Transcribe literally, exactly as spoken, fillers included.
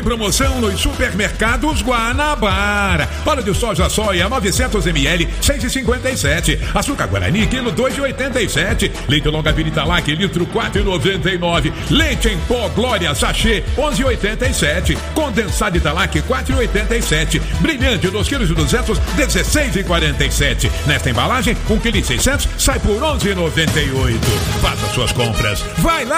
promoção nos supermercados Guanabara. Óleo de soja soia novecentos mililitros, seis e cinquenta e sete. Açúcar Guarani, quilo dois e oitenta e sete. Leite longa vida Italac, litro quatro e noventa e nove. Leite em pó Glória sachê, onze e oitenta e sete. Condensado Italac, quatro e oitenta e sete. Brilhante, dois quilos e duzentos, dezesseis e quarenta e sete. Nesta embalagem, um quilo e seiscentos sai por onze e noventa e oito. Faça suas compras. Vai lá!